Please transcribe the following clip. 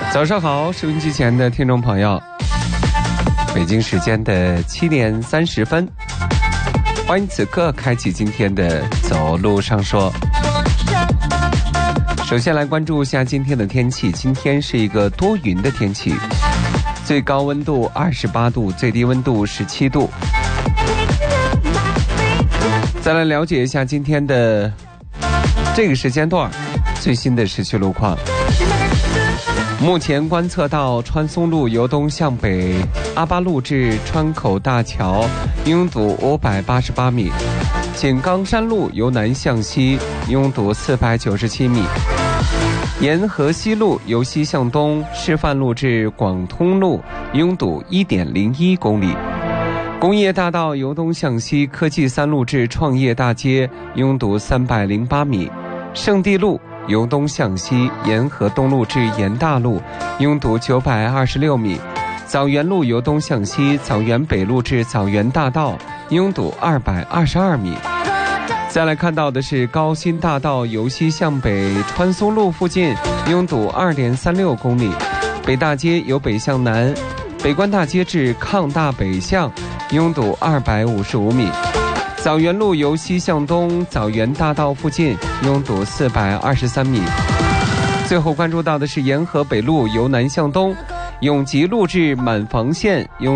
早上好，收音机前的听众朋友，北京时间的7点30分，欢迎此刻开启今天的走路上说。首先来关注一下今天的天气，今天是一个多云的天气，最高温度28度，最低温度17度。再来了解一下今天的这个时间段最新的市区路况。目前观测到川松路由东向北阿巴路至川口大桥拥堵588米，井冈山路由南向西拥堵497米，沿河西路由西向东示范路至广通路拥堵1.01公里，工业大道由东向西科技三路至创业大街拥堵308米，圣地路由东向西沿河东路至沿大路拥堵926米，枣园路由东向西枣园北路至枣园大道拥堵222米。再来看到的是高新大道由西向北川松路附近拥堵2.36公里，北大街由北向南北关大街至抗大北向拥堵255米，枣园路由西向东枣园大道附近拥堵423米。最后关注到的是沿河北路由南向东永吉路至满房线拥